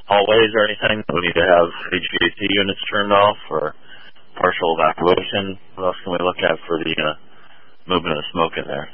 hallways or anything that we need to have HVAC units turned off or partial evacuation? What else can we look at for the movement of smoke in there?